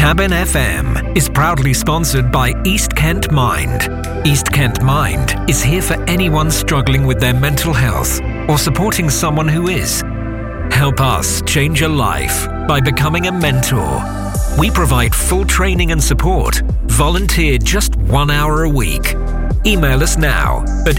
Cabin FM is proudly sponsored by East Kent Mind. East Kent Mind is here for anyone struggling with their mental health or supporting someone who is. Help us change a life by becoming a mentor. We provide full training and support. Volunteer just 1 hour a week. Email us now at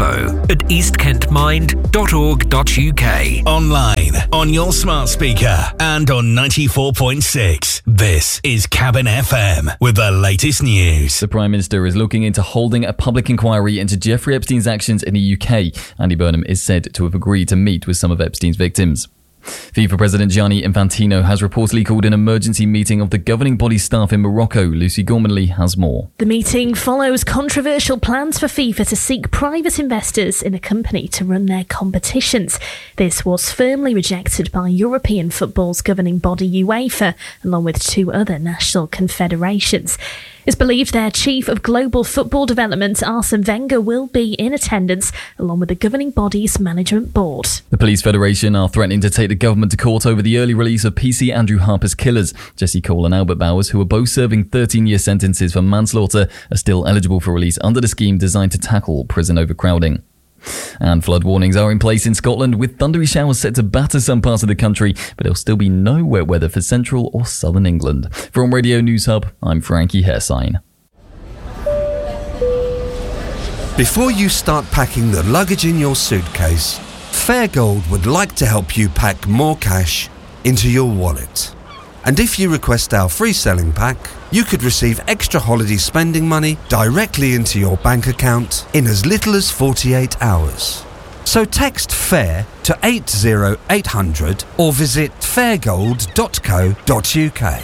info@eastkentmind.org.uk. Online, on your smart speaker, and on 94.6. This is Cabin FM with the latest news. The Prime Minister is looking into holding a public inquiry into Jeffrey Epstein's actions in the UK. Andy Burnham is said to have agreed to meet with some of Epstein's victims. FIFA President Gianni Infantino has reportedly called an emergency meeting of the governing body staff in Morocco. Lucy Gormanley has more. The meeting follows controversial plans for FIFA to seek private investors in a company to run their competitions. This was firmly rejected by European football's governing body UEFA, along with 2 other national confederations. It's believed their Chief of Global Football Development, Arsene Wenger, will be in attendance, along with the governing body's management board. The Police Federation are threatening to take the government to court over the early release of PC Andrew Harper's killers. Jesse Cole and Albert Bowers, who are both serving 13-year sentences for manslaughter, are still eligible for release under the scheme designed to tackle prison overcrowding. And flood warnings are in place in Scotland, with thundery showers set to batter some parts of the country, but there'll still be no wet weather for central or southern England. From Radio News Hub, I'm Frankie Hersign. Before you start packing the luggage in your suitcase, Fairgold would like to help you pack more cash into your wallet. And if you request our free selling pack, you could receive extra holiday spending money directly into your bank account in as little as 48 hours. So text FAIR to 80800 or visit fairgold.co.uk.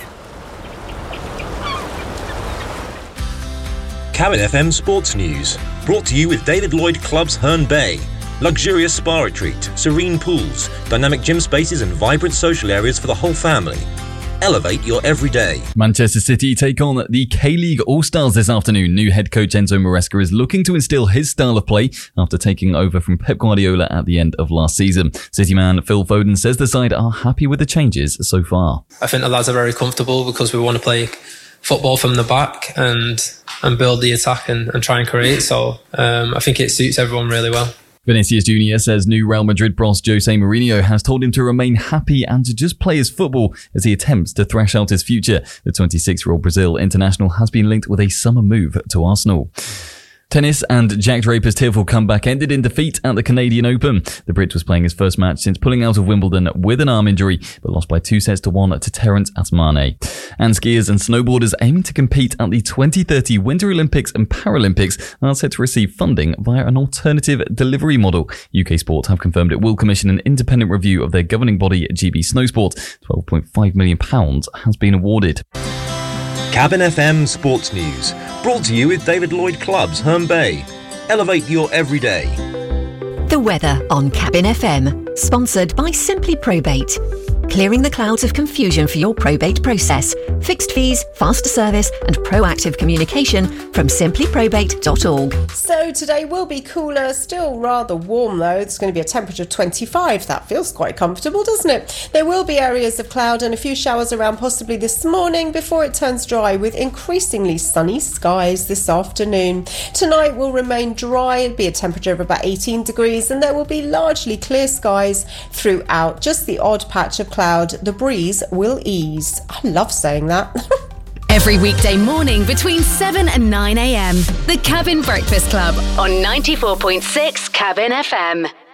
Cabin FM Sports News, brought to you with David Lloyd Clubs Herne Bay. Luxurious spa retreat, serene pools, dynamic gym spaces and vibrant social areas for the whole family. Elevate your everyday. Manchester City take on the K-League All-Stars this afternoon. New head coach Enzo Maresca is looking to instill his style of play after taking over from Pep Guardiola at the end of last season. City man Phil Foden says the side are happy with the changes so far. I think the lads are very comfortable because we want to play football from the back and build the attack and try and create. So I think it suits everyone really well. Vinicius Jr. says new Real Madrid boss Jose Mourinho has told him to remain happy and to just play his football as he attempts to thrash out his future. The 26-year-old Brazil international has been linked with a summer move to Arsenal. Tennis, and Jack Draper's tearful comeback ended in defeat at the Canadian Open. The Brit was playing his first match since pulling out of Wimbledon with an arm injury, but lost by 2-1 to Terence Atmane. And skiers and snowboarders aiming to compete at the 2030 Winter Olympics and Paralympics are set to receive funding via an alternative delivery model. UK Sport have confirmed it will commission an independent review of their governing body, GB Snowsport. £12.5 million has been awarded. Cabin FM Sports News, brought to you with David Lloyd Clubs Herne Bay. Elevate your everyday. The weather on Cabin FM, sponsored by Simply Probate. Clearing the clouds of confusion for your probate process. Fixed fees, faster service and proactive communication from simplyprobate.org. So today will be cooler, still rather warm though. It's going to be a temperature of 25. That feels quite comfortable, doesn't it? There will be areas of cloud and a few showers around possibly this morning before it turns dry with increasingly sunny skies this afternoon. Tonight will remain dry. It'll be a temperature of about 18 degrees and there will be largely clear skies throughout. Just the odd patch of cloud. The breeze will ease. I love saying that. Every weekday morning between 7 and 9 a.m. The Cabin Breakfast Club on 94.6 Cabin FM.